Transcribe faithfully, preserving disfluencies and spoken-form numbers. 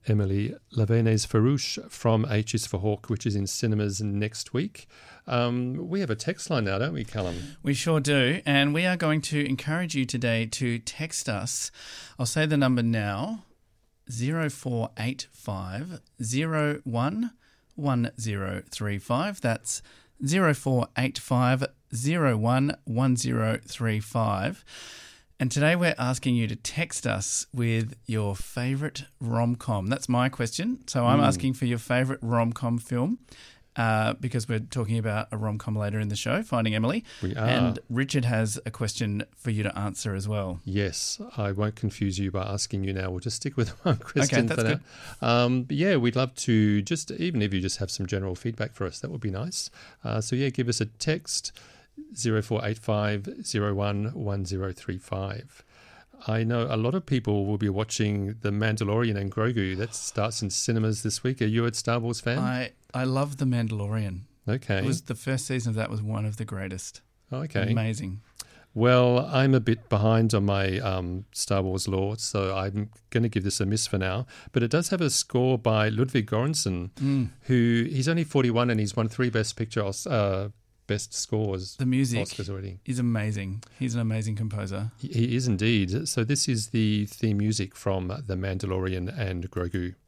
Emily, La Vene's Farouche from H is for Hawk, which is in cinemas next week. Um, we have a text line now, don't we, Callum? We sure do, and we are going to encourage you today to text us. I'll say the number now, zero four eight five zero one one zero three five. That's zero four eight five zero one one zero three five. And today we're asking you to text us with your favourite rom-com. That's my question. So I'm mm. asking for your favourite rom-com film uh, because we're talking about a rom-com later in the show, Finding Emily. We are. And Richard has a question for you to answer as well. Yes, I won't confuse you by asking you now. We'll just stick with one question okay, that's for good. now. Um, but yeah, we'd love to just, even if you just have some general feedback for us, that would be nice. Uh, so yeah, give us a text. zero four eight five zero one one zero three five. I know a lot of people will be watching The Mandalorian and Grogu. That starts in cinemas this week. Are you a Star Wars fan? I, I love The Mandalorian. Okay. It was the first season of that was one of the greatest. Okay. Amazing. Well, I'm a bit behind on my um, Star Wars lore, so I'm going to give this a miss for now. But it does have a score by Ludwig Göransson, mm. who he's only forty-one and he's won three Best Picture uh best scores. The music Oscars already. is amazing. He's an amazing composer. He, he is indeed. So this is the theme music from The Mandalorian and Grogu.